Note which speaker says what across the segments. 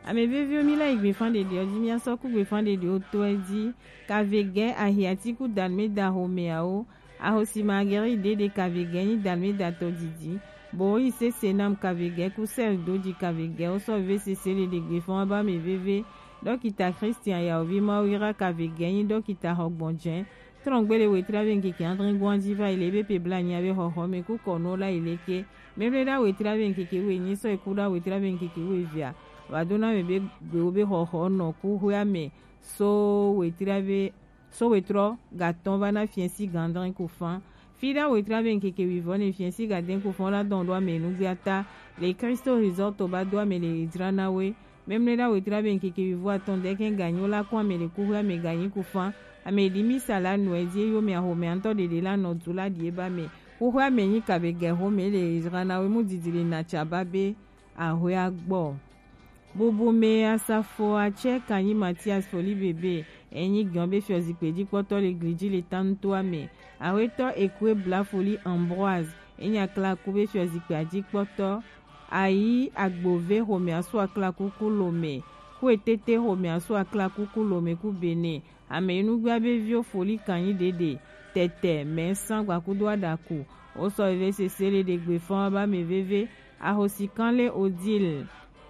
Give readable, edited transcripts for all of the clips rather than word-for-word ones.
Speaker 1: ame vevio mila igbefan de odi miaso ku gbefan de oto edi kavege ahiati ku dalme da homeao ahosi mageri de kavege ni dalme da todidi bo ise senam kavege ku sel doji kavege o so ve se sele de gbefan ba me veve dókítà Christian yaovi mawira kavege ni dókítà hogbonjen trongbe we traven ki andrin gwandiva ile be pe blanya be ho me ku kono la ileke memle da we traven ki we ni so ekuda we traven ki we via wadona me be ho no ku huame so we tro gaton vana fiensi gandrin ku fan fida we traven ki vivone fiensi gaden ku fan la don doa me nuziata le Cristo risotto ba doa me le drana we memle da we traven ki vivo atonde ken ganyo la kwa me le ku huame ganyi ku fan ame dimi sala nuezie yo me ahome anto de la no zula dieba me kuhu amenyi kabege home le izrana we mudidile na chababe ahwe agbo bubu me asafo ache kanyi Mathias foli bebe enyi gambe fiozipedi poto le griji le tanto ame ahwe to ekwe bla foli Ambroise enyi akla kube fiozipedi poto ayi agbove home aso akla kukulome ku etete home aso akla kukulome ku bene ame inugbe abevio foli kanyi dede tete me sangwa kudwa daku o so ve se sele de gbefan ba me veve ahosi kanle odile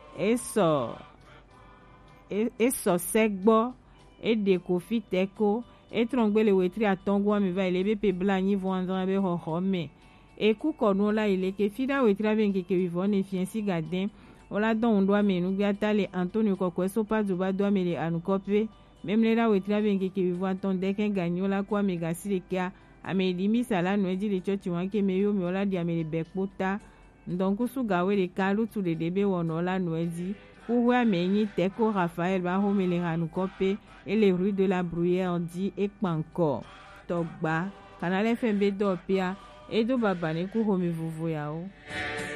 Speaker 1: eso segbo ede kofi teko etrongbele wetri atongwa me va ile be pe blanyi voandra be ho me eku kono la ile ke fida wetri aben ke vivone fiensi gaden ola don ndo ame inugbe atale Antonio kokweso pa duba do ame le anukope même les là où travaillent qui vivent en dès qu'un gagnant la quoi mais gasi les cas ame dimi sala no di le chochi wan ke meyo me ola di ame le bekpota donc su gawe le kalu tu le debe wono la no di ku wa me ni teko Raphaël ba ho me le hanu kope et les rues de la Bruyère dit et panko togba kanale FMB do pia e do baba ne ku ho me vuvu yao